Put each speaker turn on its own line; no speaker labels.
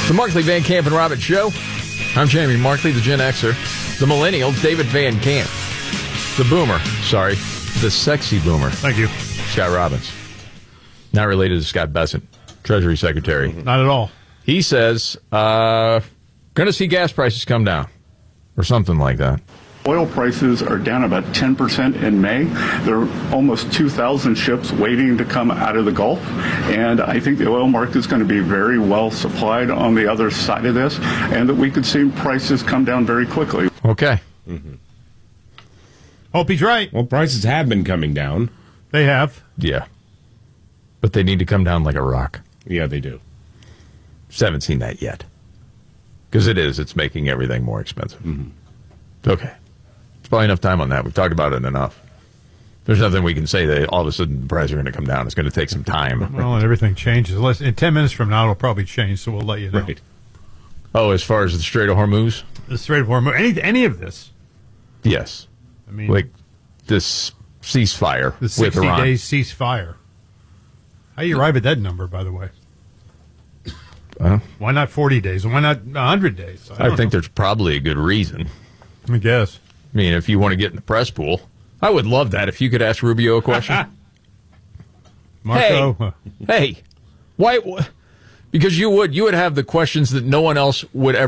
The Markley, Van Camp, and Robbins Show. I'm Jamie Markley, the Gen Xer. The Millennial, David Van Camp. The Boomer, the sexy Boomer.
Thank you.
Scott Robbins. Not related to Scott Bessent, Treasury Secretary.
Not at all.
He says, going to see gas prices come down, or something like that.
Oil prices are down about 10% in May. There are almost 2,000 ships waiting to come out of the Gulf. And I think the oil market is going to be very well supplied on the other side of this, and that we could see prices come down very quickly.
Okay.
Hope he's right.
Well, prices have been coming down.
They have.
Yeah. But they need to come down like a rock.
Yeah, they do.
Just haven't seen that yet. Because it's making everything more expensive. Okay. There's probably enough time on that. We've talked about it enough. There's nothing we can say that all of a sudden the prices are going to come down. It's going to take some time.
Well, and everything changes. In 10 minutes from now, it'll probably change, so we'll let you know.
Right.
Oh, as far as the Strait of Hormuz?
The Strait of Hormuz. Any of this.
Yes.
I mean,
like this ceasefire
the
with Iran.
60-day ceasefire. How do you arrive at that number, by the way? Why not 40 days? Why not 100 days?
I think there's probably a good reason.
I guess.
I mean, if you want to get in the press pool, I would love that if you could ask Rubio a question.
Marco.
Hey, why? Because you would have the questions that no one else would ever.